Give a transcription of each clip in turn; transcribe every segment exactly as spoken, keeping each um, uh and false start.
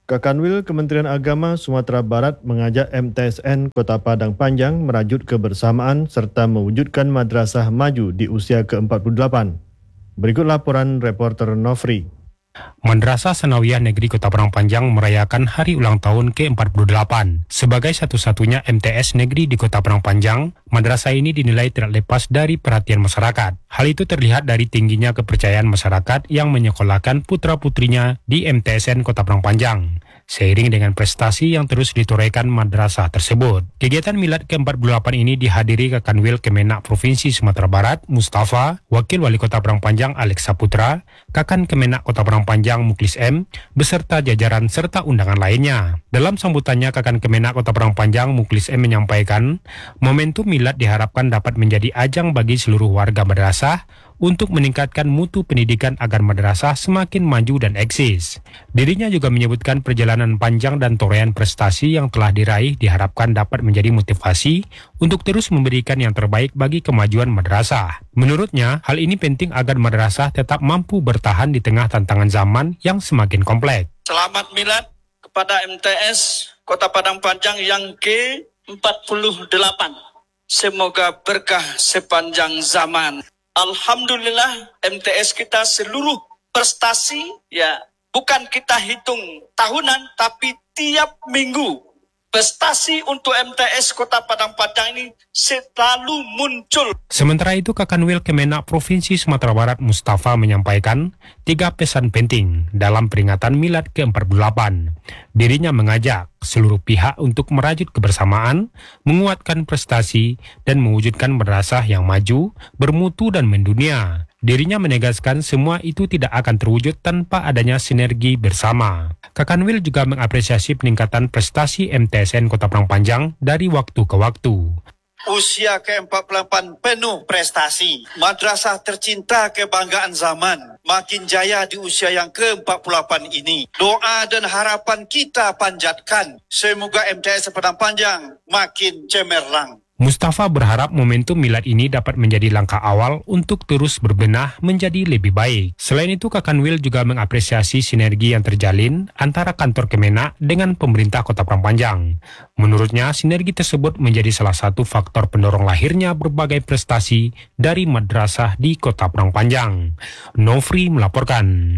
Kakanwil Kementerian Agama Sumatera Barat mengajak M T S N Kota Padang Panjang merajut kebersamaan serta mewujudkan madrasah maju di usia ke empat puluh delapan. Berikut laporan reporter Nofri. Madrasah Sanawiyah Negeri Kota Padang Panjang merayakan hari ulang tahun ke empat puluh delapan. Sebagai satu-satunya M T S negeri di Kota Padang Panjang, madrasah ini dinilai tidak lepas dari perhatian masyarakat. Hal itu terlihat dari tingginya kepercayaan masyarakat yang menyekolahkan putra-putrinya di M T S N Kota Padang Panjang. Seiring dengan prestasi yang terus ditorehkan madrasah tersebut. Kegiatan milad ke empat puluh delapan ini dihadiri Kakanwil Kemenak Provinsi Sumatera Barat, Mustafa, Wakil Wali Kota Padang Panjang Alex Saputra, Kakan Kemenak Kota Padang Panjang Muklis M, beserta jajaran serta undangan lainnya. Dalam sambutannya, Kakan Kemenak Kota Padang Panjang Muklis M menyampaikan, momentum milad diharapkan dapat menjadi ajang bagi seluruh warga madrasah untuk meningkatkan mutu pendidikan agar madrasah semakin maju dan eksis. Dirinya juga menyebutkan perjalanan panjang dan torehan prestasi yang telah diraih diharapkan dapat menjadi motivasi untuk terus memberikan yang terbaik bagi kemajuan madrasah. Menurutnya, hal ini penting agar madrasah tetap mampu bertahan di tengah tantangan zaman yang semakin kompleks. Selamat milad kepada M T S Kota Padang Panjang yang ke empat puluh delapan. Semoga berkah sepanjang zaman. Alhamdulillah M T S kita seluruh prestasi ya bukan kita hitung tahunan tapi tiap minggu prestasi untuk M T S Kota Padang Panjang ini selalu muncul. Sementara itu, Kakanwil Kemenak Provinsi Sumatera Barat Mustafa menyampaikan tiga pesan penting dalam peringatan milad ke empat puluh delapan. Dirinya mengajak seluruh pihak untuk merajut kebersamaan, menguatkan prestasi, dan mewujudkan madrasah yang maju, bermutu, dan mendunia. Dirinya menegaskan semua itu tidak akan terwujud tanpa adanya sinergi bersama. Kakanwil juga mengapresiasi peningkatan prestasi M T S N Kota Padang Panjang dari waktu ke waktu. Usia ke empat puluh delapan penuh prestasi. Madrasah tercinta kebanggaan zaman. Makin jaya di usia yang ke empat puluh delapan ini. Doa dan harapan kita panjatkan. Semoga M T S Padang Panjang makin cemerlang. Mustafa berharap momentum milad ini dapat menjadi langkah awal untuk terus berbenah menjadi lebih baik. Selain itu, Kakanwil juga mengapresiasi sinergi yang terjalin antara kantor Kemenak dengan pemerintah Kota Padang Panjang. Menurutnya, sinergi tersebut menjadi salah satu faktor pendorong lahirnya berbagai prestasi dari madrasah di Kota Padang Panjang. Nofri melaporkan.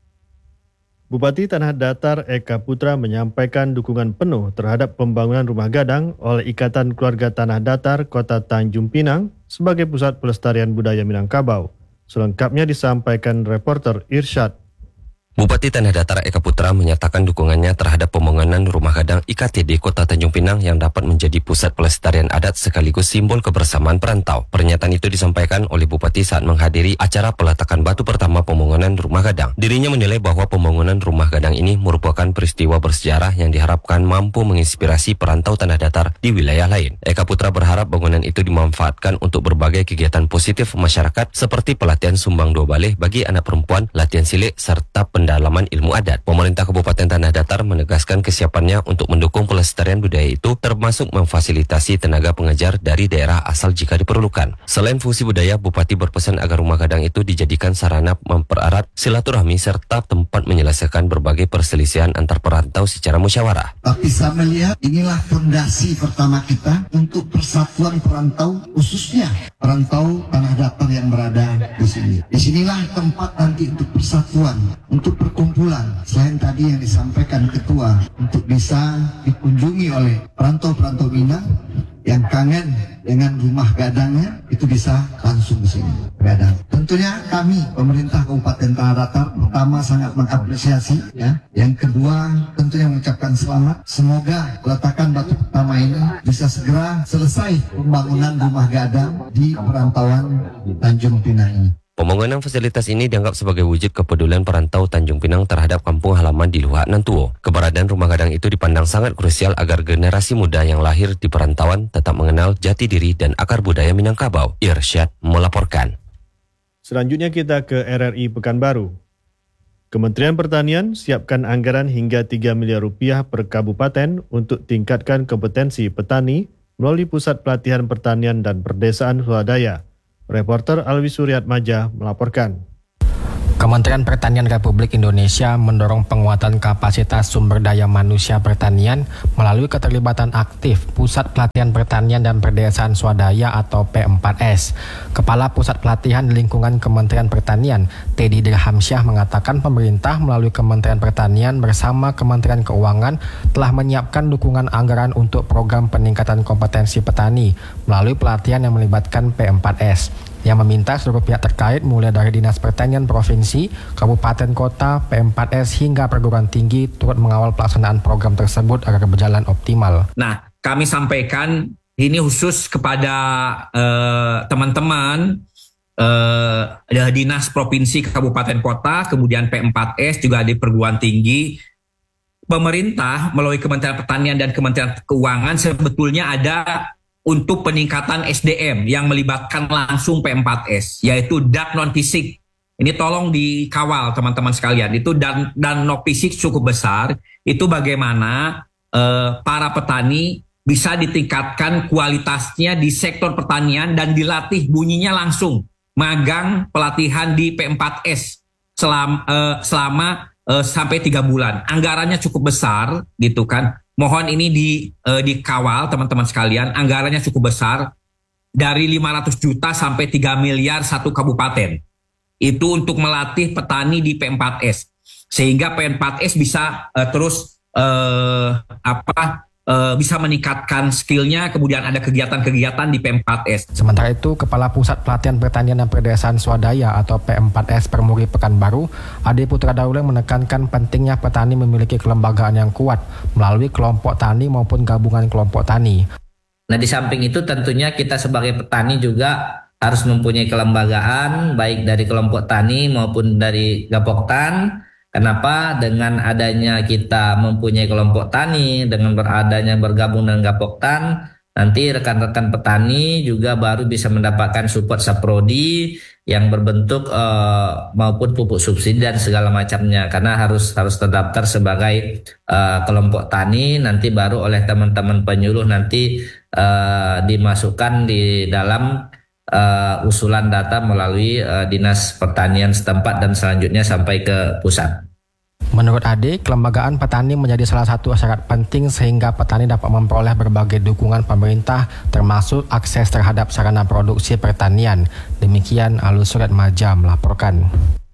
Bupati Tanah Datar Eka Putra menyampaikan dukungan penuh terhadap pembangunan rumah gadang oleh Ikatan Keluarga Tanah Datar Kota Tanjung Pinang sebagai pusat pelestarian budaya Minangkabau. Selengkapnya disampaikan reporter Irsyad. Bupati Tanah Datar Eka Putra menyatakan dukungannya terhadap pembangunan rumah gadang I K T D Kota Tanjung Pinang yang dapat menjadi pusat pelestarian adat sekaligus simbol kebersamaan perantau. Pernyataan itu disampaikan oleh Bupati saat menghadiri acara peletakan batu pertama pembangunan rumah gadang. Dirinya menilai bahwa pembangunan rumah gadang ini merupakan peristiwa bersejarah yang diharapkan mampu menginspirasi perantau Tanah Datar di wilayah lain. Eka Putra berharap bangunan itu dimanfaatkan untuk berbagai kegiatan positif masyarakat seperti pelatihan sumbang dua baleh bagi anak perempuan, latihan silik, serta pendalaman ilmu adat. Pemerintah Kabupaten Tanah Datar menegaskan kesiapannya untuk mendukung pelestarian budaya itu, termasuk memfasilitasi tenaga pengajar dari daerah asal jika diperlukan. Selain fungsi budaya, Bupati berpesan agar rumah gadang itu dijadikan sarana mempererat silaturahmi serta tempat menyelesaikan berbagai perselisihan antar perantau secara musyawarah. Tapi saya melihat inilah fondasi pertama kita untuk persatuan perantau, khususnya perantau Tanah Datar yang berada di sini. Disinilah tempat nanti untuk persatuan, untuk perkumpulan. Selain tadi yang disampaikan Ketua, untuk bisa dikunjungi oleh perantau-perantau Minang yang kangen dengan rumah gadangnya, itu bisa langsung ke sini gadang. Tentunya kami pemerintah Kabupaten Tanah Datar pertama sangat mengapresiasi ya. Yang kedua tentunya mengucapkan selamat. Semoga peletakan batu pertama ini bisa segera selesai pembangunan rumah gadang di perantauan Tanjung Pinang ini. Pembangunan fasilitas ini dianggap sebagai wujud kepedulian perantau Tanjung Pinang terhadap kampung halaman di Luhak Nantuo. Keberadaan rumah gadang itu dipandang sangat krusial agar generasi muda yang lahir di perantauan tetap mengenal jati diri dan akar budaya Minangkabau. Irsyad melaporkan. Selanjutnya kita ke R R I Pekanbaru. Kementerian Pertanian siapkan anggaran hingga tiga miliar rupiah per kabupaten untuk tingkatkan kompetensi petani melalui Pusat Pelatihan Pertanian dan Perdesaan Swadaya. Reporter Alwi Suryatmaja melaporkan. Kementerian Pertanian Republik Indonesia mendorong penguatan kapasitas sumber daya manusia pertanian melalui keterlibatan aktif Pusat Pelatihan Pertanian dan Perdesaan Swadaya atau P empat S. Kepala Pusat Pelatihan di lingkungan Kementerian Pertanian, Teddy Dirhamsyah, mengatakan pemerintah melalui Kementerian Pertanian bersama Kementerian Keuangan telah menyiapkan dukungan anggaran untuk program peningkatan kompetensi petani melalui pelatihan yang melibatkan P empat S. Yang meminta seluruh pihak terkait mulai dari Dinas Pertanian Provinsi, Kabupaten Kota, P empat S hingga perguruan tinggi turut mengawal pelaksanaan program tersebut agar berjalan optimal. Nah, kami sampaikan ini khusus kepada uh, teman-teman uh, Dinas Provinsi, Kabupaten Kota, kemudian P empat S juga di perguruan tinggi. Pemerintah melalui Kementerian Pertanian dan Kementerian Keuangan sebetulnya ada untuk peningkatan S D M yang melibatkan langsung P empat S, yaitu dak non fisik. Ini tolong dikawal teman-teman sekalian. Itu dan dan non fisik cukup besar. Itu bagaimana eh, para petani bisa ditingkatkan kualitasnya di sektor pertanian dan dilatih bunyinya langsung. Magang pelatihan di P empat S selama, eh, selama eh, sampai tiga bulan. Anggarannya cukup besar, gitu kan. Mohon ini di, uh, dikawal teman-teman sekalian, anggarannya cukup besar, dari lima ratus juta sampai tiga miliar satu kabupaten. Itu untuk melatih petani di P empat S. Sehingga P empat S bisa uh, terus uh, apa uh, bisa meningkatkan skillnya, kemudian ada kegiatan-kegiatan di P empat S. Sementara itu, Kepala Pusat Pelatihan Pertanian dan Perdesaan Swadaya atau P empat S Permuri Pekanbaru, Ade Putra Dauleng, menekankan pentingnya petani memiliki kelembagaan yang kuat melalui kelompok tani maupun gabungan kelompok tani. Nah, di samping itu tentunya kita sebagai petani juga harus mempunyai kelembagaan baik dari kelompok tani maupun dari Gapoktan. Kenapa? Dengan adanya kita mempunyai kelompok tani, dengan beradanya bergabung dengan Gapoktan, nanti rekan-rekan petani juga baru bisa mendapatkan support saprodi yang berbentuk uh, maupun pupuk subsidi dan segala macamnya, karena harus harus terdaftar sebagai uh, kelompok tani, nanti baru oleh teman-teman penyuluh nanti uh, dimasukkan di dalam Uh, usulan data melalui uh, Dinas Pertanian setempat dan selanjutnya sampai ke pusat. Menurut Ade, kelembagaan petani menjadi salah satu syarat penting sehingga petani dapat memperoleh berbagai dukungan pemerintah termasuk akses terhadap sarana produksi pertanian. Demikian Alus Surat Maja melaporkan.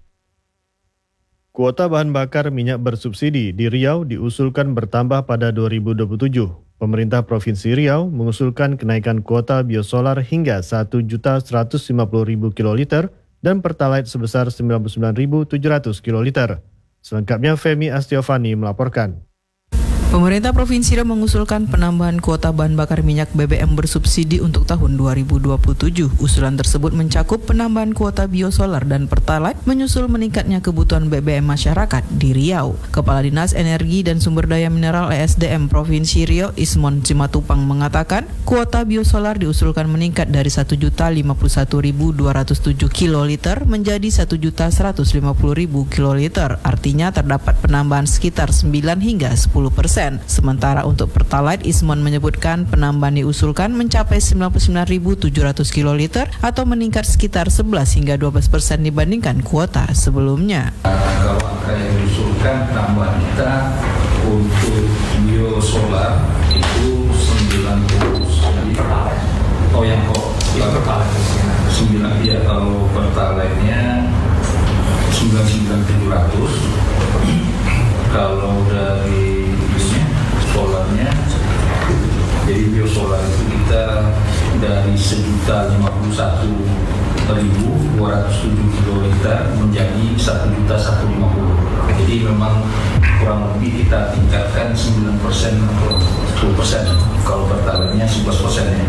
Kuota bahan bakar minyak bersubsidi di Riau diusulkan bertambah pada dua ribu dua puluh tujuh. Pemerintah Provinsi Riau mengusulkan kenaikan kuota biosolar hingga satu juta seratus lima puluh ribu kiloliter dan Pertalite sebesar sembilan puluh sembilan ribu tujuh ratus kiloliter. Selengkapnya Femi Astiovani melaporkan. Pemerintah Provinsi Riau mengusulkan penambahan kuota bahan bakar minyak B B M bersubsidi untuk tahun dua ribu dua puluh tujuh. Usulan tersebut mencakup penambahan kuota biosolar dan Pertalite menyusul meningkatnya kebutuhan B B M masyarakat di Riau. Kepala Dinas Energi dan Sumber Daya Mineral E S D M Provinsi Riau, Ismon Simatupang, mengatakan kuota biosolar diusulkan meningkat dari satu juta lima puluh satu ribu dua ratus tujuh kiloliter menjadi satu juta seratus lima puluh ribu kiloliter. Artinya terdapat penambahan sekitar sembilan hingga sepuluh persen. Sementara untuk Pertalite, Ismon menyebutkan penambahan diusulkan mencapai sembilan puluh sembilan ribu tujuh ratus kiloliter atau meningkat sekitar sebelas hingga dua belas persen dibandingkan kuota sebelumnya. Kalau angka yang diusulkan penambahan kita untuk biosolar itu sembilan puluh Pertalite. Oh yang kok Pertalite sembilan ya, kalau Pertalite-nya sembilan puluh sembilan ribu tujuh ratus. Kalau dari solarnya, jadi biosolar itu kita dari sejuta lima puluh satu ribu dua ratus tujuh kiloliter menjadi satu juta satu ratus lima puluh. Jadi memang kurang lebih kita tingkatkan sembilan persen atau sepuluh persen. Kalau Pertalite-nya sebelas persennya.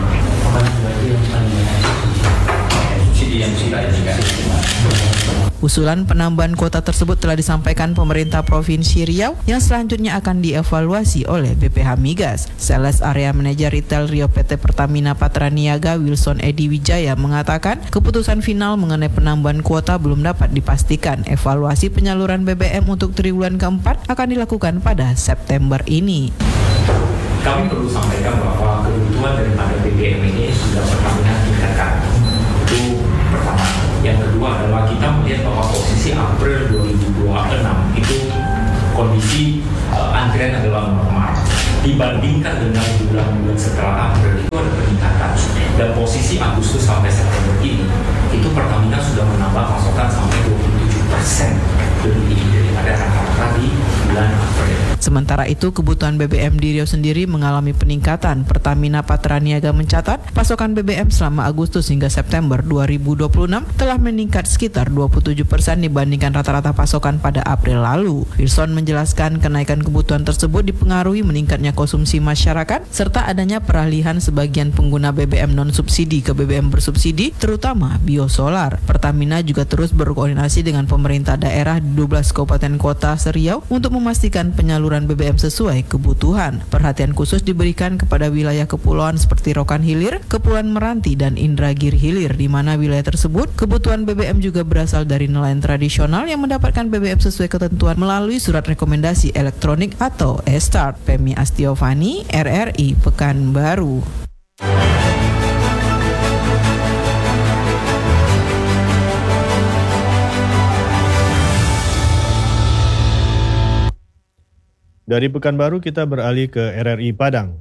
Subsidi yang kita juga. Usulan penambahan kuota tersebut telah disampaikan pemerintah Provinsi Riau yang selanjutnya akan dievaluasi oleh B P H Migas. Sales Area Manager Retail Riau P T Pertamina Patra Niaga Wilson Edi Wijaya mengatakan keputusan final mengenai penambahan kuota belum dapat dipastikan. Evaluasi penyaluran B B M untuk triwulan keempat akan dilakukan pada September ini. Kami perlu sampaikan bahwa kebutuhan daripada B B M ini sudah Pertamina tingkatkan. Itu pertama. Yang kedua adalah kita melihat bahwa posisi April dua ribu dua puluh enam itu kondisi uh, antrian adalah normal. Dibandingkan dengan bulan-bulan setelah April itu ada peningkatan. Dan posisi Agustus sampai September ini, itu Pertamina sudah menambah pasokan sampai dua puluh tujuh persen lebih tinggi daripada rata-rata di bulan April. Sementara itu, kebutuhan B B M di Riau sendiri mengalami peningkatan. Pertamina Patraniaga mencatat pasokan B B M selama Agustus hingga September dua ribu dua puluh enam telah meningkat sekitar dua puluh tujuh persen dibandingkan rata-rata pasokan pada April lalu. Wilson menjelaskan kenaikan kebutuhan tersebut dipengaruhi meningkatnya konsumsi masyarakat serta adanya peralihan sebagian pengguna B B M non-subsidi ke B B M bersubsidi, terutama biosolar. Pertamina juga terus berkoordinasi dengan pemerintah daerah di dua belas kabupaten kota se-Riau untuk memastikan penyaluran B B M sesuai kebutuhan. Perhatian khusus diberikan kepada wilayah kepulauan seperti Rokan Hilir, Kepulauan Meranti, dan Indragiri Hilir, di mana wilayah tersebut kebutuhan B B M juga berasal dari nelayan tradisional yang mendapatkan B B M sesuai ketentuan melalui surat rekomendasi elektronik atau e-start. Femi Astiovani, R R I Pekanbaru. Dari Pekanbaru kita beralih ke R R I Padang.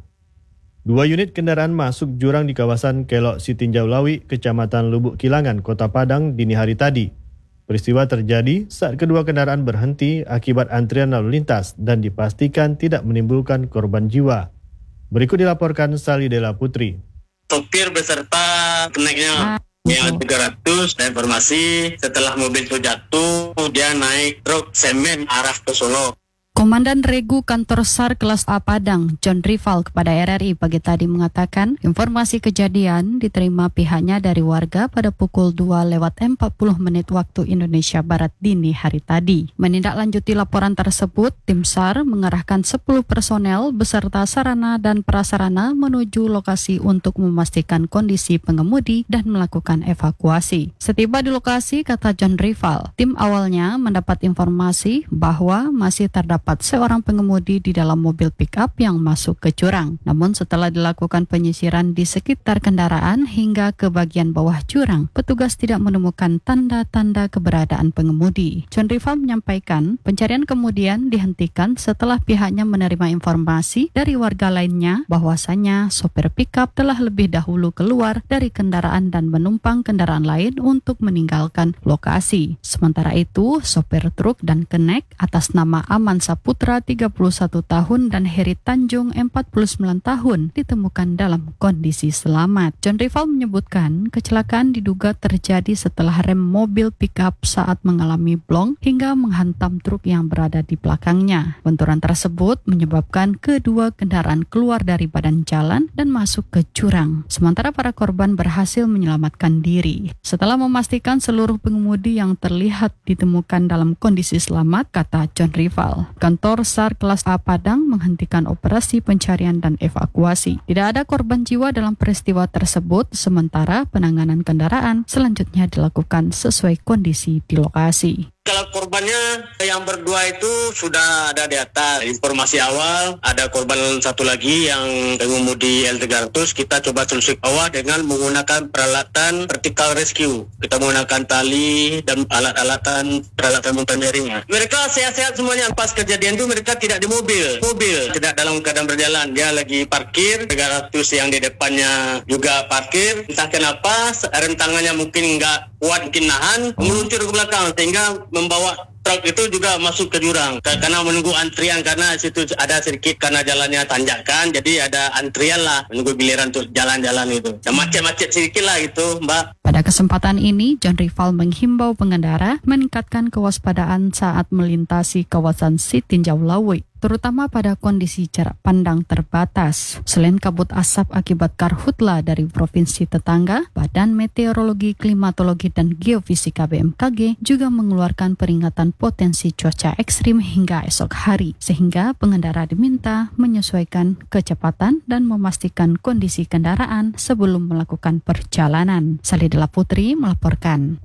Dua unit kendaraan masuk jurang di kawasan Kelok Sitinjau Lawi, Kecamatan Lubuk Kilangan, Kota Padang dini hari tadi. Peristiwa terjadi saat kedua kendaraan berhenti akibat antrian lalu lintas dan dipastikan tidak menimbulkan korban jiwa. Berikut dilaporkan Salidela Putri. Sopir beserta kenaiknya yang tiga ratus, dan informasi setelah mobil itu jatuh, dia naik truk semen arah ke Solo. Komandan Regu Kantor SAR Kelas A Padang, John Rival, kepada R R I pagi tadi mengatakan informasi kejadian diterima pihaknya dari warga pada pukul dua lewat empat puluh menit waktu Indonesia Barat dini hari tadi. Menindaklanjuti laporan tersebut, tim SAR mengerahkan sepuluh personel beserta sarana dan prasarana menuju lokasi untuk memastikan kondisi pengemudi dan melakukan evakuasi. Setiba di lokasi, kata John Rival, tim awalnya mendapat informasi bahwa masih terdapat seorang pengemudi di dalam mobil pick-up yang masuk ke jurang. Namun setelah dilakukan penyisiran di sekitar kendaraan hingga ke bagian bawah jurang, petugas tidak menemukan tanda-tanda keberadaan pengemudi. John Rival menyampaikan pencarian kemudian dihentikan setelah pihaknya menerima informasi dari warga lainnya bahwasanya sopir pick-up telah lebih dahulu keluar dari kendaraan dan menumpang kendaraan lain untuk meninggalkan lokasi. Sementara itu, sopir truk dan kenek atas nama Aman Saputra tiga puluh satu tahun dan Heri Tanjung empat puluh sembilan tahun ditemukan dalam kondisi selamat. John Rival menyebutkan kecelakaan diduga terjadi setelah rem mobil pickup saat mengalami blong hingga menghantam truk yang berada di belakangnya. Benturan tersebut menyebabkan kedua kendaraan keluar dari badan jalan dan masuk ke jurang. Sementara para korban berhasil menyelamatkan diri. Setelah memastikan seluruh pengemudi yang terlihat ditemukan dalam kondisi selamat, kata John Rival, Kantor SAR Kelas A Padang menghentikan operasi pencarian dan evakuasi. Tidak ada korban jiwa dalam peristiwa tersebut, sementara penanganan kendaraan selanjutnya dilakukan sesuai kondisi di lokasi. Kalau korbannya yang berdua itu sudah ada di atas. Informasi awal ada korban satu lagi yang pengemudi L tiga ratus. Kita coba telusuri bawah dengan menggunakan peralatan vertical rescue. Kita menggunakan tali dan alat-alatan peralatan mountaineering. Mereka sehat-sehat semuanya. Pas kejadian itu mereka tidak di mobil. Mobil tidak dalam keadaan berjalan. Dia lagi parkir. tiga ratus yang di depannya juga parkir. Entah kenapa rem tangannya mungkin nggak kuat, mungkin nahan, meluncur ke belakang sehingga membawa truk itu juga masuk ke jurang karena menunggu antrian, karena situ ada sedikit karena jalannya tanjakan, jadi ada antrian lah menunggu giliran untuk jalan-jalan itu. Dan macet-macet sedikit lah itu, Mbak. Pada kesempatan ini, John Rival menghimbau pengendara meningkatkan kewaspadaan saat melintasi kawasan Sitinjau Lawi, terutama pada kondisi jarak pandang terbatas. Selain kabut asap akibat karhutla dari provinsi tetangga, Badan Meteorologi, Klimatologi, dan Geofisika B M K G juga mengeluarkan peringatan potensi cuaca ekstrim hingga esok hari, sehingga pengendara diminta menyesuaikan kecepatan dan memastikan kondisi kendaraan sebelum melakukan perjalanan. Salidela Putri melaporkan.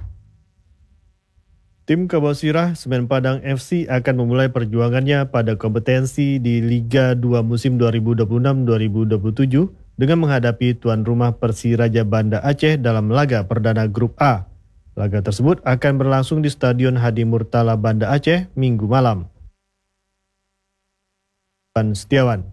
Tim Kabosirah Semen Padang F C akan memulai perjuangannya pada kompetensi di Liga dua musim dua ribu dua puluh enam dua ribu dua puluh tujuh dengan menghadapi tuan rumah Persiraja Banda Aceh dalam laga perdana Grup A. Laga tersebut akan berlangsung di Stadion Hadi Murtala Banda Aceh Minggu malam. Pan Setiawan.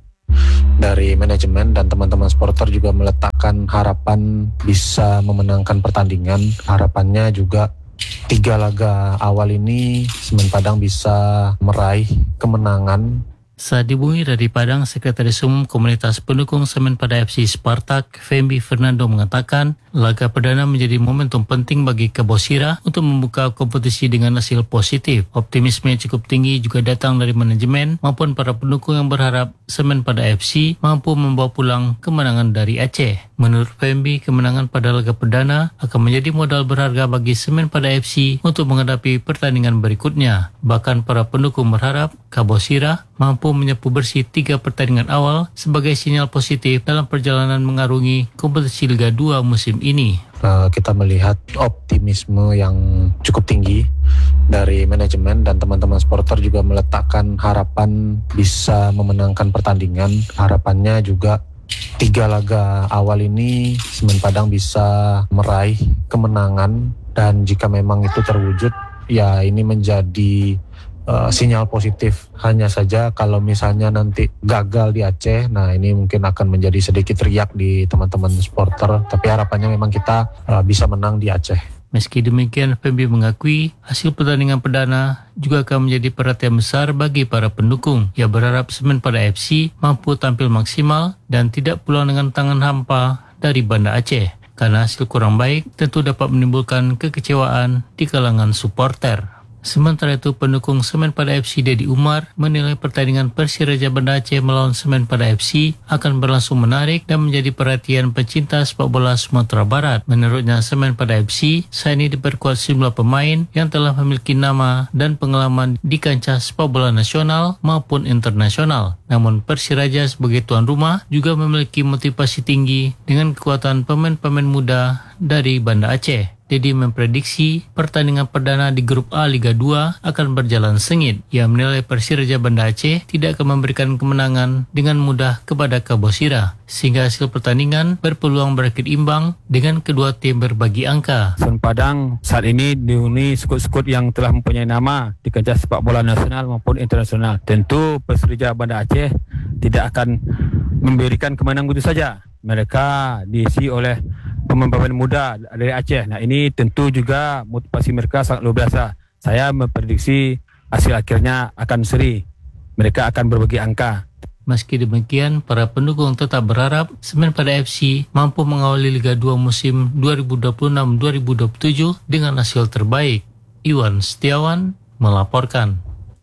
Dari manajemen dan teman-teman supporter juga meletakkan harapan bisa memenangkan pertandingan. Harapannya juga tiga laga awal ini Semen Padang bisa meraih kemenangan. Saat dihubungi dari Padang, Sekretaris Umum Komunitas Pendukung Semen Padang F C Spartak, Fembi Fernando mengatakan, laga perdana menjadi momentum penting bagi Kabosira untuk membuka kompetisi dengan hasil positif. Optimisme yang cukup tinggi juga datang dari manajemen maupun para pendukung yang berharap Semen Padang F C mampu membawa pulang kemenangan dari Aceh. Menurut Fembi, kemenangan pada laga perdana akan menjadi modal berharga bagi Semen Padang F C untuk menghadapi pertandingan berikutnya. Bahkan para pendukung berharap Kabosira mampu menyapu bersih tiga pertandingan awal sebagai sinyal positif dalam perjalanan mengarungi kompetisi Liga dua musim ini. Uh, kita melihat optimisme yang cukup tinggi dari manajemen dan teman-teman supporter juga meletakkan harapan bisa memenangkan pertandingan. Harapannya juga tiga laga awal ini Semen Padang bisa meraih kemenangan, dan jika memang itu terwujud, ya ini menjadi Uh, sinyal positif. Hanya saja kalau misalnya nanti gagal di Aceh, nah ini mungkin akan menjadi sedikit riak di teman-teman supporter, tapi harapannya memang kita uh, bisa menang di Aceh. Meski demikian, Fembi mengakui hasil pertandingan perdana juga akan menjadi perhatian besar bagi para pendukung. Ia berharap Semen Padang F C mampu tampil maksimal dan tidak pulang dengan tangan hampa dari Banda Aceh, karena hasil kurang baik tentu dapat menimbulkan kekecewaan di kalangan supporter. Sementara itu, pendukung Semen Padang F C Dedi Umar menilai pertandingan Persiraja Banda Aceh melawan Semen Padang F C akan berlangsung menarik dan menjadi perhatian pecinta sepak bola Sumatera Barat. Menurutnya, Semen Padang F C saat ini diperkuat sejumlah pemain yang telah memiliki nama dan pengalaman di kancah sepak bola nasional maupun internasional. Namun Persiraja sebagai tuan rumah juga memiliki motivasi tinggi dengan kekuatan pemain-pemain muda dari Banda Aceh. Dedi memprediksi pertandingan perdana di grup A Liga dua akan berjalan sengit. Ia menilai Persiraja Banda Aceh tidak akan memberikan kemenangan dengan mudah kepada Kabosira, sehingga hasil pertandingan berpeluang berakhir imbang dengan kedua tim berbagi angka. Semen Padang saat ini dihuni skut-skut yang telah mempunyai nama di kancah sepak bola nasional maupun internasional. Tentu Persiraja Banda Aceh tidak akan memberikan kemenangan begitu saja. Mereka diisi oleh pemain-pemain muda dari Aceh. Nah, ini tentu juga motivasi mereka sangat luar biasa. Saya memprediksi hasil akhirnya akan seri. Mereka akan berbagi angka. Meski demikian, para pendukung tetap berharap Semen Padang F C mampu mengawali Liga dua musim dua ribu dua puluh enam dua ribu dua puluh tujuh dengan hasil terbaik. Iwan Setiawan melaporkan.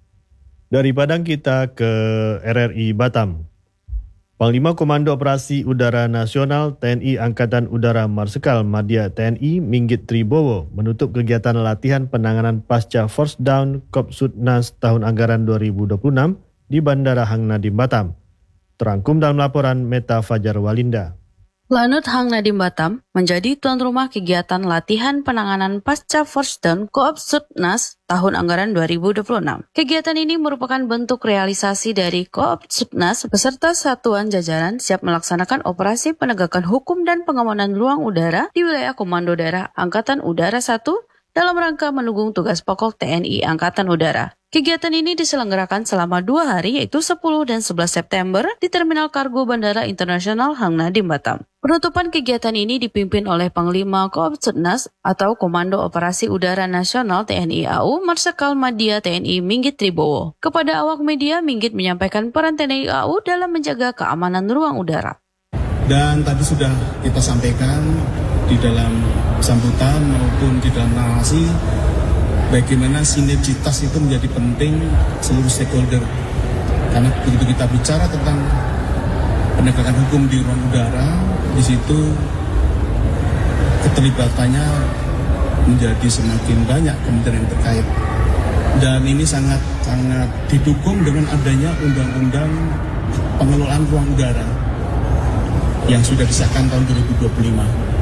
Dari Padang kita ke R R I Batam. Panglima Komando Operasi Udara Nasional T N I Angkatan Udara Marsikal Madya T N I Minggit Tribowo menutup kegiatan latihan penanganan pasca Force Down Kopsudnas tahun anggaran dua ribu dua puluh enam di Bandara Hang Nadim Batam. Terangkum dalam laporan Meta Fajar Walinda. Lanut Hang Nadim Batam menjadi tuan rumah kegiatan latihan penanganan pasca Force Down Kopsudnas tahun anggaran dua ribu dua puluh enam. Kegiatan ini merupakan bentuk realisasi dari Kopsudnas beserta satuan jajaran siap melaksanakan operasi penegakan hukum dan pengamanan ruang udara di wilayah Komando Daerah Angkatan Udara satu dalam rangka mendukung tugas pokok T N I Angkatan Udara. Kegiatan ini diselenggarakan selama dua hari yaitu sepuluh dan sebelas September di Terminal Kargo Bandara Internasional Hang Nadim Batam. Penutupan kegiatan ini dipimpin oleh Panglima Kopsudnas atau Komando Operasi Udara Nasional T N I A U Marsikal Madya T N I Minggit Tribowo. Kepada awak media, Minggit menyampaikan peran T N I A U dalam menjaga keamanan ruang udara. Dan tadi sudah kita sampaikan di dalam sambutan maupun di dalam narasi bagaimana sinergitas itu menjadi penting seluruh stakeholder. Karena begitu kita bicara tentang penegakan hukum di ruang udara, di situ keterlibatannya menjadi semakin banyak kementerian terkait. Dan ini sangat sangat didukung dengan adanya undang-undang pengelolaan ruang udara yang sudah disahkan tahun dua ribu dua puluh lima.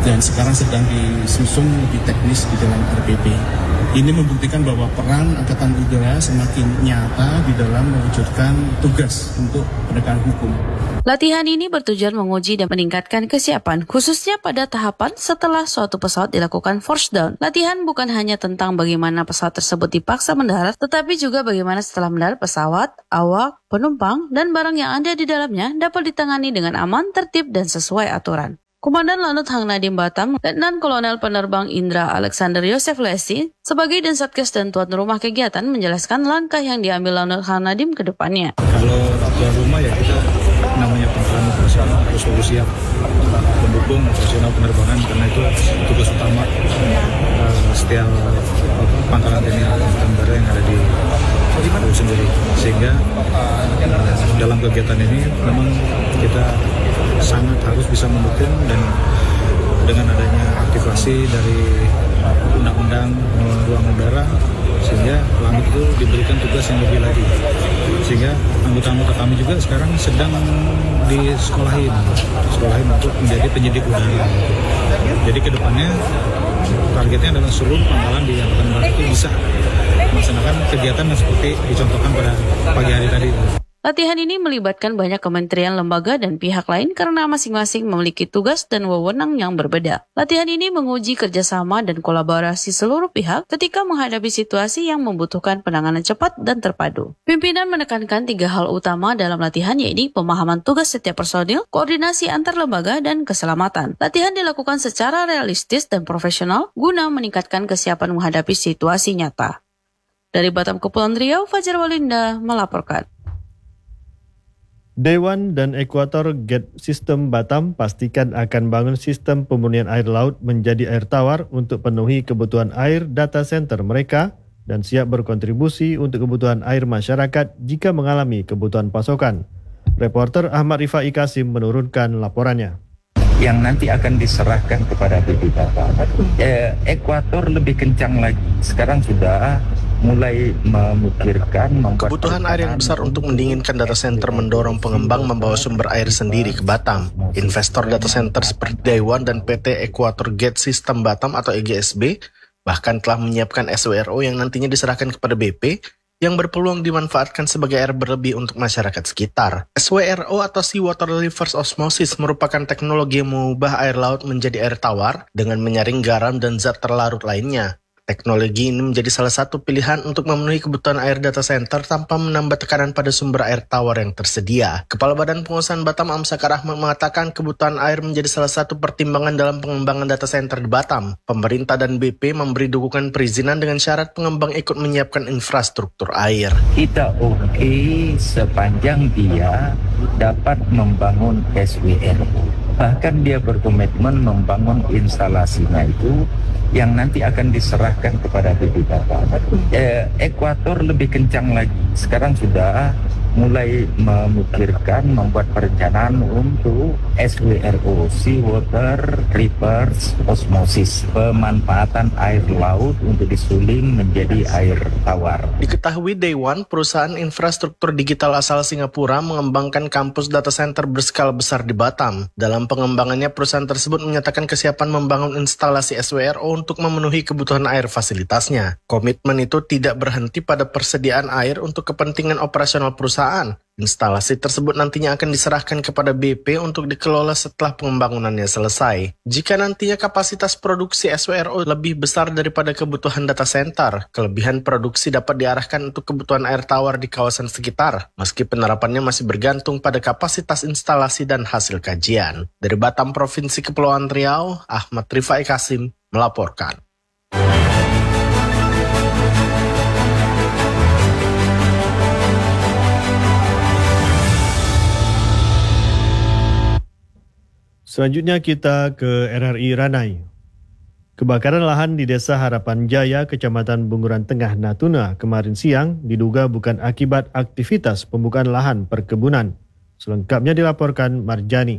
dan sekarang sedang disusun lebih teknis di dalam R P P. Ini membuktikan bahwa peran Angkatan Udara semakin nyata di dalam mewujudkan tugas untuk penegakan hukum. Latihan ini bertujuan menguji dan meningkatkan kesiapan, khususnya pada tahapan setelah suatu pesawat dilakukan force down. Latihan bukan hanya tentang bagaimana pesawat tersebut dipaksa mendarat, tetapi juga bagaimana setelah mendarat pesawat, awak, penumpang, dan barang yang ada di dalamnya dapat ditangani dengan aman, tertib, dan sesuai aturan. Komandan Lanut Hang Nadiem Batam, Letnan Kolonel Penerbang Indra Alexander Yosef Lesi, sebagai Densatkes dan tuan rumah kegiatan menjelaskan langkah yang diambil Lanut Hang Nadiem ke depannya. Kalau tuan rumah ya kita namanya pangkalan operasional harus selalu siap mendukung operasional penerbangan karena itu tugas utama uh, setiap uh, pangkalan T N I Angkatan Udara yang ada di Palu sendiri. Sehingga uh, dalam kegiatan ini memang kita sangat harus bisa mendukung, dan dengan adanya aktivasi dari undang-undang ruang udara sehingga Lanut itu diberikan tugas yang lebih lagi, sehingga anggota-anggota kami juga sekarang sedang disekolahin sekolahin untuk menjadi penyidik udara. Jadi kedepannya targetnya adalah seluruh pangkalan di Angkatan Udara itu bisa melaksanakan kegiatan yang seperti dicontohkan pada pagi hari tadi. Latihan ini melibatkan banyak kementerian, lembaga, dan pihak lain karena masing-masing memiliki tugas dan wewenang yang berbeda. Latihan ini menguji kerjasama dan kolaborasi seluruh pihak ketika menghadapi situasi yang membutuhkan penanganan cepat dan terpadu. Pimpinan menekankan tiga hal utama dalam latihan, yaitu pemahaman tugas setiap personil, koordinasi antar lembaga, dan keselamatan. Latihan dilakukan secara realistis dan profesional guna meningkatkan kesiapan menghadapi situasi nyata. Dari Batam Kepulauan Riau, Fajar Walinda melaporkan. Dewan dan Ekuator Gate System Batam pastikan akan bangun sistem pemurnian air laut menjadi air tawar untuk penuhi kebutuhan air data center mereka dan siap berkontribusi untuk kebutuhan air masyarakat jika mengalami kebutuhan pasokan. Reporter Ahmad Rifai Kasim menurunkan laporannya. Yang nanti akan diserahkan kepada B P Batam. Eh, Ekuator lebih kencang lagi. Sekarang sudah mulai memikirkan kebutuhan air yang besar untuk mendinginkan data center mendorong pengembang membawa sumber air sendiri ke Batam. Investor data center seperti Dewan dan P T Ekuator Gate System Batam atau E G S B bahkan telah menyiapkan S W R O yang nantinya diserahkan kepada B P yang berpeluang dimanfaatkan sebagai air berlebih untuk masyarakat sekitar. S W R O atau Seawater Reverse Osmosis merupakan teknologi yang mengubah air laut menjadi air tawar dengan menyaring garam dan zat terlarut lainnya. Teknologi ini menjadi salah satu pilihan untuk memenuhi kebutuhan air data center tanpa menambah tekanan pada sumber air tawar yang tersedia. Kepala Badan Pengusahaan Batam Amsakar Ahmad mengatakan kebutuhan air menjadi salah satu pertimbangan dalam pengembangan data center di Batam. Pemerintah dan B P memberi dukungan perizinan dengan syarat pengembang ikut menyiapkan infrastruktur air. Kita oke okay sepanjang dia dapat membangun S W R O. Bahkan dia berkomitmen membangun instalasinya itu yang nanti akan diserahkan kepada B P Batam. Eh, Ekuator lebih kencang lagi. Sekarang sudah mulai memikirkan membuat perencanaan untuk S W R O, Seawater Reverse Osmosis, pemanfaatan air laut untuk disuling menjadi air tawar. Diketahui Dewan, perusahaan infrastruktur digital asal Singapura, mengembangkan kampus data center berskala besar di Batam. Dalam pengembangannya, perusahaan tersebut menyatakan kesiapan membangun instalasi S W R O untuk memenuhi kebutuhan air fasilitasnya. Komitmen itu tidak berhenti pada persediaan air untuk kepentingan operasional perusahaan. Instalasi tersebut nantinya akan diserahkan kepada B P untuk dikelola setelah pembangunannya selesai. Jika nantinya kapasitas produksi S W R O lebih besar daripada kebutuhan data center, kelebihan produksi dapat diarahkan untuk kebutuhan air tawar di kawasan sekitar, meski penerapannya masih bergantung pada kapasitas instalasi dan hasil kajian. Dari Batam, Provinsi Kepulauan Riau, Ahmad Rifai Kasim melaporkan. Selanjutnya kita ke R R I Ranai. Kebakaran lahan di Desa Harapan Jaya, Kecamatan Bunguran Tengah, Natuna kemarin siang diduga bukan akibat aktivitas pembukaan lahan perkebunan. Selengkapnya dilaporkan Marjani.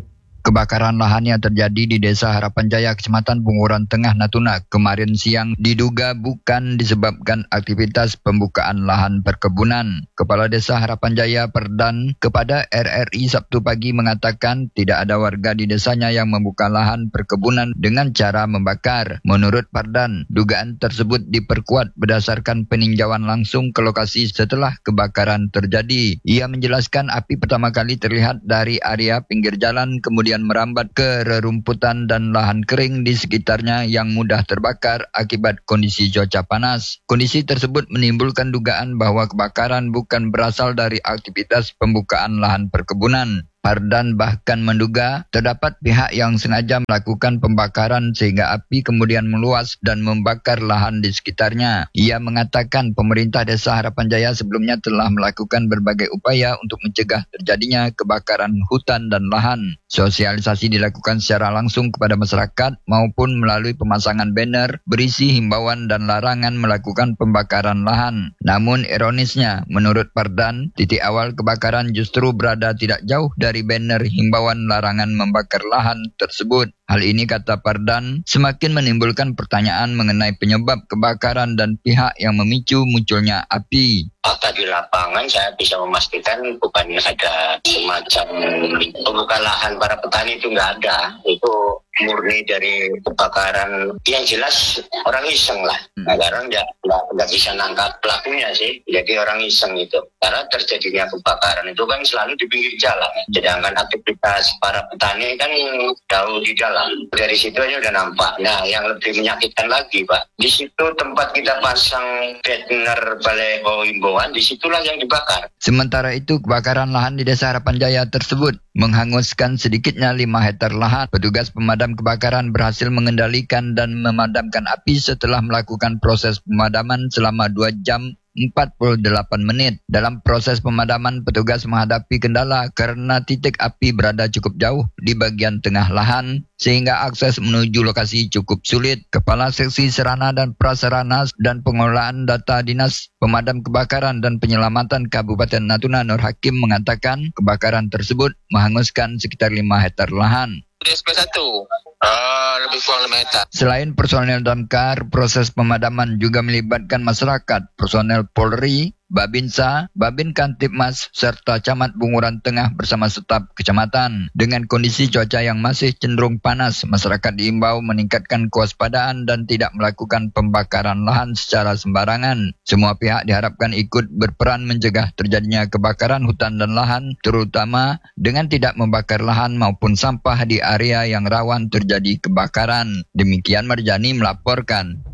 Kebakaran lahan yang terjadi di Desa Harapan Jaya, Kecamatan Bunguran Tengah, Natuna kemarin siang diduga bukan disebabkan aktivitas pembukaan lahan perkebunan. Kepala Desa Harapan Jaya Perdan kepada R R I Sabtu pagi mengatakan tidak ada warga di desanya yang membuka lahan perkebunan dengan cara membakar. Menurut Perdan, dugaan tersebut diperkuat berdasarkan peninjauan langsung ke lokasi setelah kebakaran terjadi. Ia menjelaskan api pertama kali terlihat dari area pinggir jalan, kemudian merambat ke rerumputan dan lahan kering di sekitarnya yang mudah terbakar akibat kondisi cuaca panas. Kondisi tersebut menimbulkan dugaan bahwa kebakaran bukan berasal dari aktivitas pembukaan lahan perkebunan. Perdan bahkan menduga terdapat pihak yang sengaja melakukan pembakaran sehingga api kemudian meluas dan membakar lahan di sekitarnya. Ia mengatakan pemerintah Desa Harapan Jaya sebelumnya telah melakukan berbagai upaya untuk mencegah terjadinya kebakaran hutan dan lahan. Sosialisasi dilakukan secara langsung kepada masyarakat maupun melalui pemasangan banner berisi himbauan dan larangan melakukan pembakaran lahan. Namun ironisnya, menurut Perdan, titik awal kebakaran justru berada tidak jauh dari dari banner himbauan larangan membakar lahan tersebut. Hal ini, kata Perdan, semakin menimbulkan pertanyaan mengenai penyebab kebakaran dan pihak yang memicu munculnya api. Fakta di lapangan saya bisa memastikan bukan ada semacam pembuka lahan para petani, itu nggak ada. Itu murni dari kebakaran. Yang jelas orang iseng lah. Nah, sekarang nggak nggak bisa nangkap pelakunya sih. Jadi orang iseng itu. Karena terjadinya kebakaran itu kan selalu di pinggir jalan. Sedangkan aktivitas para petani kan jauh di dalam. Dari situ aja udah nampak. Nah, yang lebih menyakitkan lagi, Pak, di situ tempat kita pasang banner baleho himbauan, disitulah yang dibakar. Sementara itu, kebakaran lahan di Desa Harapan Jaya tersebut menghanguskan sedikitnya lima hektar lahan. Petugas pemadam kebakaran berhasil mengendalikan dan memadamkan api setelah melakukan proses pemadaman selama dua jam empat puluh delapan menit. Dalam proses pemadaman, petugas menghadapi kendala karena titik api berada cukup jauh di bagian tengah lahan, sehingga akses menuju lokasi cukup sulit. Kepala Seksi Sarana dan Prasarana dan Pengelolaan Data Dinas Pemadam Kebakaran dan Penyelamatan Kabupaten Natuna, Nur Hakim, mengatakan kebakaran tersebut menghanguskan sekitar lima hektar lahan. S P satu, uh, lebih kurang lima hektar. Selain personel damkar, proses pemadaman juga melibatkan masyarakat, personel Polri, Babinsa, Babin Kantipmas, serta Camat Bunguran Tengah bersama staf kecamatan. Dengan kondisi cuaca yang masih cenderung panas, masyarakat diimbau meningkatkan kewaspadaan dan tidak melakukan pembakaran lahan secara sembarangan. Semua pihak diharapkan ikut berperan mencegah terjadinya kebakaran hutan dan lahan, terutama dengan tidak membakar lahan maupun sampah di area yang rawan terjadi kebakaran. Demikian Marjani melaporkan.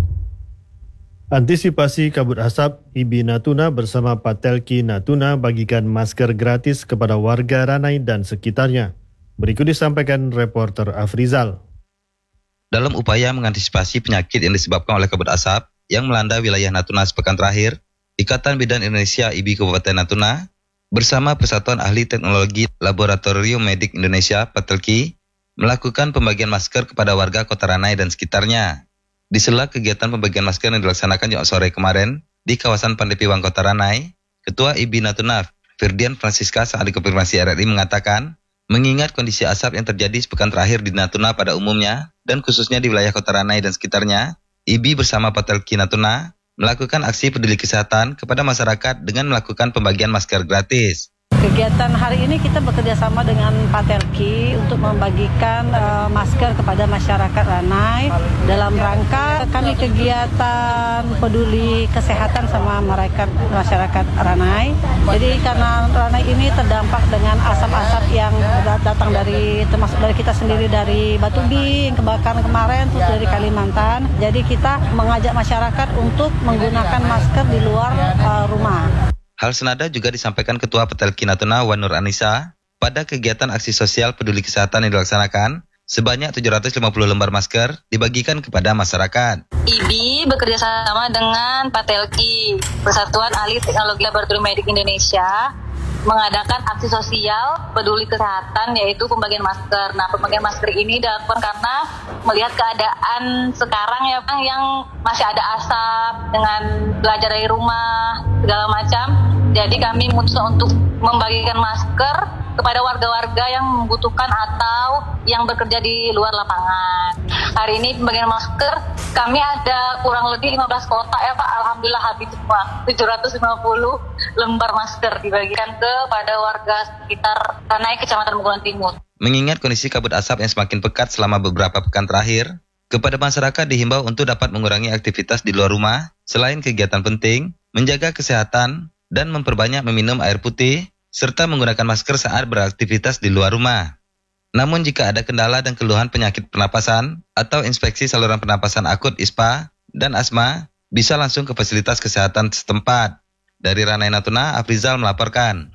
Antisipasi kabut asap, I B Natuna bersama Patelki Natuna bagikan masker gratis kepada warga Ranai dan sekitarnya. Berikut disampaikan reporter Afrizal. Dalam upaya mengantisipasi penyakit yang disebabkan oleh kabut asap yang melanda wilayah Natuna sepekan terakhir, Ikatan Bidan Indonesia I B Kabupaten Natuna bersama Persatuan Ahli Teknologi Laboratorium Medik Indonesia Patelki melakukan pembagian masker kepada warga Kota Ranai dan sekitarnya. Di sela kegiatan pembagian masker yang dilaksanakan Jumat sore kemarin di kawasan Pandepiwang Kota Ranai, Ketua I B Natuna Firdian Francisca saat dikonfirmasi R R I mengatakan, mengingat kondisi asap yang terjadi sepekan terakhir di Natuna pada umumnya dan khususnya di wilayah Kota Ranai dan sekitarnya, I B bersama Patelki Natuna melakukan aksi peduli kesehatan kepada masyarakat dengan melakukan pembagian masker gratis. Kegiatan hari ini kita bekerja sama dengan Patelki untuk membagikan uh, masker kepada masyarakat Ranai dalam rangka kami kegiatan peduli kesehatan sama mereka masyarakat Ranai. Jadi karena Ranai ini terdampak dengan asap-asap yang datang dari termasuk dari kita sendiri dari Batubi yang kebakaran kemarin, terus dari Kalimantan. Jadi kita mengajak masyarakat untuk menggunakan masker di luar uh, rumah. Hal senada juga disampaikan Ketua Patelki Natuna Wan Nur Anissa pada kegiatan aksi sosial peduli kesehatan yang dilaksanakan. Sebanyak tujuh ratus lima puluh lembar masker dibagikan kepada masyarakat. I B bekerja sama dengan Patelki, Persatuan Ahli Teknologi Laboratorium Medik Indonesia, mengadakan aksi sosial peduli kesehatan yaitu pembagian masker. Nah, pembagian masker ini dilakukan karena melihat keadaan sekarang ya Bang yang masih ada asap dengan belajar dari rumah segala macam. Jadi kami memutuskan untuk membagikan masker kepada warga-warga yang membutuhkan atau yang bekerja di luar lapangan. Hari ini pembagian masker kami ada kurang lebih lima belas kotak ya Pak. Alhamdulillah habis semua. tujuh ratus lima puluh lembar masker dibagikan kepada warga sekitar Ranai, Kecamatan Bengkulan Timur. Mengingat kondisi kabut asap yang semakin pekat selama beberapa pekan terakhir, kepada masyarakat dihimbau untuk dapat mengurangi aktivitas di luar rumah selain kegiatan penting, menjaga kesehatan, dan memperbanyak meminum air putih, serta menggunakan masker saat beraktivitas di luar rumah. Namun jika ada kendala dan keluhan penyakit pernapasan atau inspeksi saluran pernapasan akut I S P A dan asma, bisa langsung ke fasilitas kesehatan setempat. Dari Ranai Natuna, Afrizal melaporkan.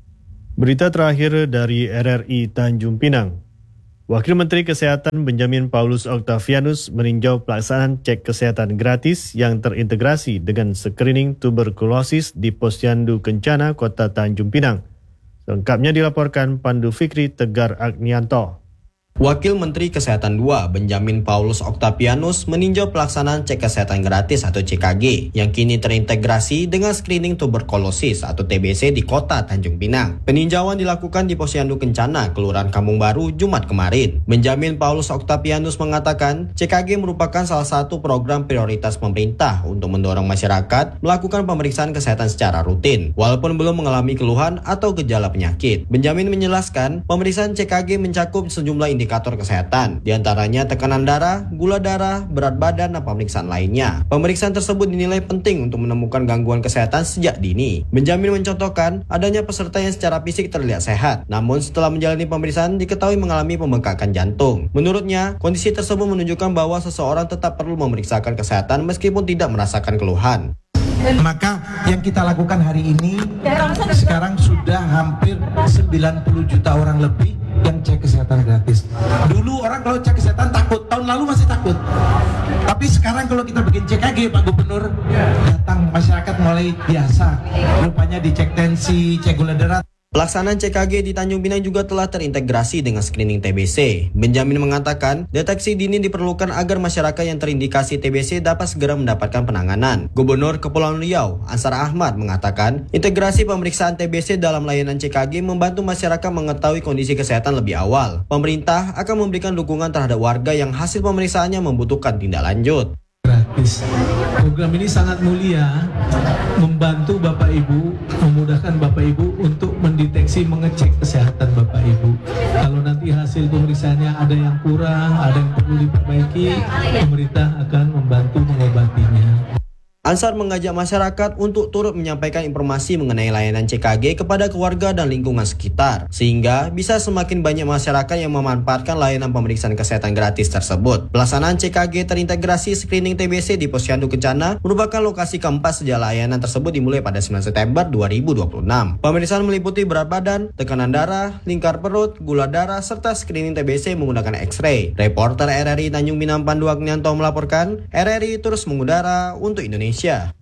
Berita terakhir dari R R I Tanjung Pinang. Wakil Menteri Kesehatan Benjamin Paulus Octavianus meninjau pelaksanaan cek kesehatan gratis yang terintegrasi dengan screening tuberkulosis di Posyandu Kencana, Kota Tanjung Pinang. Lengkapnya dilaporkan Pandu Fikri Tegar Agnianto. Wakil Menteri Kesehatan dua Benjamin Paulus Octavianus meninjau pelaksanaan cek kesehatan gratis atau C K G yang kini terintegrasi dengan screening tuberkulosis atau T B C di Kota Tanjung Pinang. Peninjauan dilakukan di Posyandu Kencana, Kelurahan Kampung Baru, Jumat kemarin. Benjamin Paulus Octavianus mengatakan C K G merupakan salah satu program prioritas pemerintah untuk mendorong masyarakat melakukan pemeriksaan kesehatan secara rutin, walaupun belum mengalami keluhan atau gejala penyakit. Benjamin menjelaskan, pemeriksaan C K G mencakup sejumlah indikator indikator kesehatan, diantaranya tekanan darah, gula darah, berat badan, dan pemeriksaan lainnya. Pemeriksaan tersebut dinilai penting untuk menemukan gangguan kesehatan sejak dini. Benjamin mencontohkan adanya peserta yang secara fisik terlihat sehat, namun setelah menjalani pemeriksaan diketahui mengalami pembengkakan jantung. Menurutnya, kondisi tersebut menunjukkan bahwa seseorang tetap perlu memeriksakan kesehatan meskipun tidak merasakan keluhan. Maka yang kita lakukan hari ini sekarang sudah hampir sembilan puluh juta orang lebih yang cek kesehatan gratis. Dulu orang kalau cek kesehatan takut, tahun lalu masih takut. Tapi sekarang kalau kita bikin C K G, Pak Gubernur, datang masyarakat mulai biasa. Rupanya dicek tensi, cek gula darah. Pelaksanaan C K G di Tanjung Pinang juga telah terintegrasi dengan screening T B C. Benjamin mengatakan, deteksi dini diperlukan agar masyarakat yang terindikasi T B C dapat segera mendapatkan penanganan. Gubernur Kepulauan Riau, Ansar Ahmad, mengatakan, integrasi pemeriksaan T B C dalam layanan C K G membantu masyarakat mengetahui kondisi kesehatan lebih awal. Pemerintah akan memberikan dukungan terhadap warga yang hasil pemeriksaannya membutuhkan tindak lanjut. Gratis. Program ini sangat mulia, membantu Bapak Ibu, memudahkan Bapak Ibu untuk mendeteksi, mengecek kesehatan Bapak Ibu. Kalau nanti hasil pemeriksaannya ada yang kurang, ada yang perlu diperbaiki, pemerintah akan membantu mengobatinya. Ansar mengajak masyarakat untuk turut menyampaikan informasi mengenai layanan C K G kepada keluarga dan lingkungan sekitar, sehingga bisa semakin banyak masyarakat yang memanfaatkan layanan pemeriksaan kesehatan gratis tersebut. Pelaksanaan C K G terintegrasi screening T B C di Posyandu Kencana merupakan lokasi keempat sejak layanan tersebut dimulai pada sembilan September dua ribu dua puluh enam. Pemeriksaan meliputi berat badan, tekanan darah, lingkar perut, gula darah, serta screening T B C menggunakan X-ray. Reporter R R I Tanjung Pinang Pandu Agnianto melaporkan, R R I terus mengudara untuk Indonesia.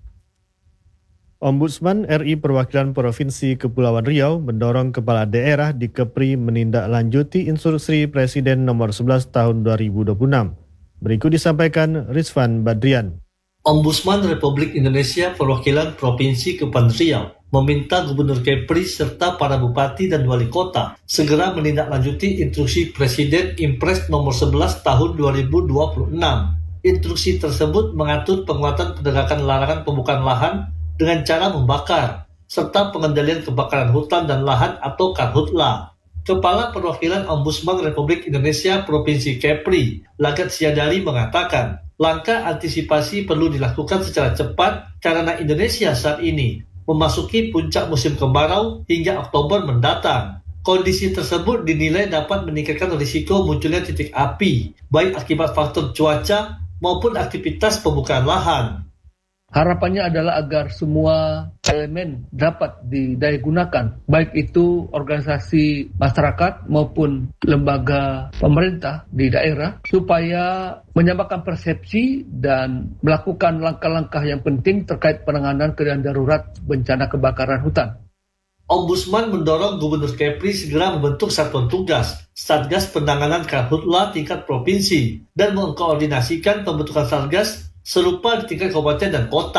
Ombudsman R I Perwakilan Provinsi Kepulauan Riau mendorong kepala daerah di Kepri menindaklanjuti instruksi Presiden nomor sebelas tahun dua ribu dua puluh enam. Berikut disampaikan Rizwan Badrian. Ombudsman Republik Indonesia Perwakilan Provinsi Kepulauan Riau meminta Gubernur Kepri serta para bupati dan wali kota segera menindaklanjuti instruksi Presiden Impres nomor sebelas tahun dua ribu dua puluh enam. Instruksi tersebut mengatur penguatan penegakan larangan pembukaan lahan dengan cara membakar, serta pengendalian kebakaran hutan dan lahan atau Karhutla. Kepala Perwakilan Ombudsman Republik Indonesia Provinsi Kepri, Lagat Siadari mengatakan, langkah antisipasi perlu dilakukan secara cepat karena Indonesia saat ini memasuki puncak musim kemarau hingga Oktober mendatang. Kondisi tersebut dinilai dapat meningkatkan risiko munculnya titik api, baik akibat faktor cuaca maupun aktivitas pembukaan lahan. Harapannya adalah agar semua elemen dapat didaya-gunakan, baik itu organisasi masyarakat maupun lembaga pemerintah di daerah, supaya menyamakan persepsi dan melakukan langkah-langkah yang penting terkait penanganan keadaan darurat bencana kebakaran hutan. Ombudsman mendorong Gubernur Kepri segera membentuk satuan tugas Satgas Penanganan Karhutla tingkat provinsi dan mengkoordinasikan pembentukan Satgas serupa di tingkat kabupaten dan kota.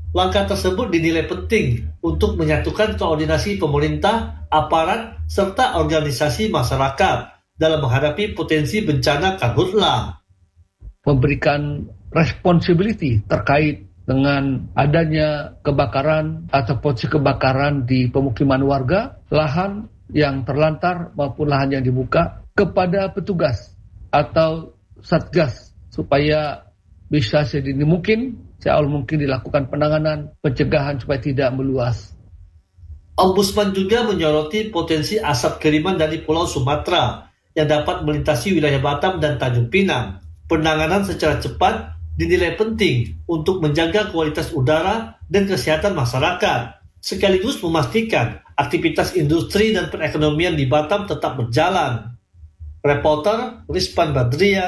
Langkah tersebut dinilai penting untuk menyatukan koordinasi pemerintah, aparat, serta organisasi masyarakat dalam menghadapi potensi bencana karhutla. Memberikan responsibility terkait dengan adanya kebakaran atau potensi kebakaran di pemukiman warga, lahan yang terlantar maupun lahan yang dibuka, kepada petugas atau satgas supaya bisa sedini mungkin, seawal mungkin dilakukan penanganan, pencegahan supaya tidak meluas. Ombudsman juga menyoroti potensi asap kiriman dari Pulau Sumatera yang dapat melintasi wilayah Batam dan Tanjung Pinang. Penanganan secara cepat dinilai penting untuk menjaga kualitas udara dan kesehatan masyarakat, sekaligus memastikan aktivitas industri dan perekonomian di Batam tetap berjalan. Reporter Rizpan Badria,